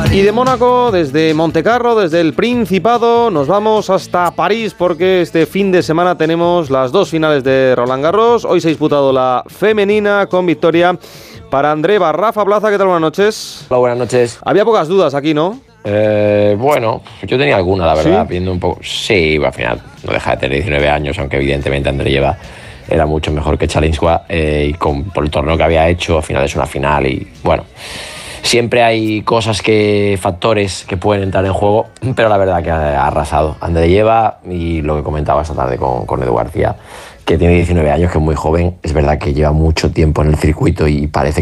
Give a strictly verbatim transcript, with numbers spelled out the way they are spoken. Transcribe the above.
Y de Mónaco, desde Montecarlo, desde el Principado, nos vamos hasta París porque este fin de semana tenemos las dos finales de Roland Garros. Hoy se ha disputado la femenina con victoria para Andreva. Rafa Plaza, ¿qué tal? Buenas noches. Hola, buenas noches. Había pocas dudas aquí, ¿no? Eh, bueno, yo tenía alguna, la verdad, ¿Sí? viendo un poco. Sí, al final no deja de tener diecinueve años, aunque evidentemente Andreeva era mucho mejor que Chalinskua eh, y con, por el torneo que había hecho, al final es una final y bueno. Siempre hay cosas que, factores que pueden entrar en juego, pero la verdad que ha arrasado Andreeva y lo que comentaba esta tarde con, con Edu García, que tiene diecinueve años, que es muy joven, es verdad que lleva mucho tiempo en el circuito y parece